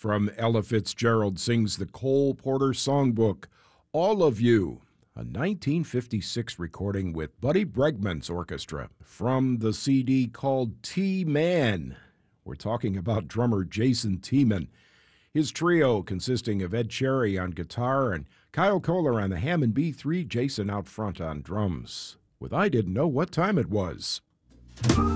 from Ella Fitzgerald sings the Cole Porter Songbook, All of You, a 1956 recording with Buddy Bregman's orchestra from the CD called T-Man. We're talking about drummer Jason Tiemann. His trio consisting of Ed Cherry on guitar and Kyle Kohler on the Hammond B3, Jason out front on drums. With I Didn't Know What Time It Was.